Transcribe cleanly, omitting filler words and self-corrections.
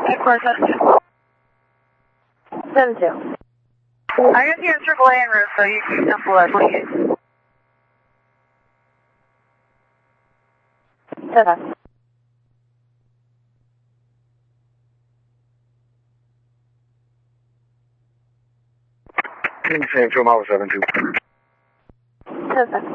Headquarters 72. I guess you have AAA en route, so you can come below 28. Okay. San Joe Mile 72. Okay.